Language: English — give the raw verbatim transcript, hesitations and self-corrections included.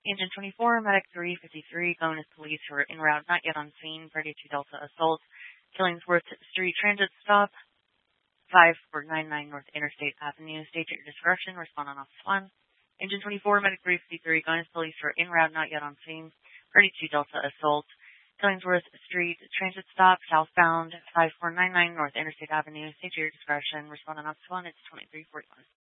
Engine twenty-four, Medic three fifty-three, going to police who are en route, not yet on scene, thirty-two Delta assault, Killingsworth Street Transit Stop, five four nine nine North Interstate Avenue, state at your discretion, respond on Office one. Engine twenty-four, Medic three fifty-three, going to police who are en route, not yet on scene, thirty-two Delta assault, Killingsworth Street Transit Stop, southbound, five four nine nine North Interstate Avenue, state at your discretion, respond on Office one, it's twenty-three forty-one.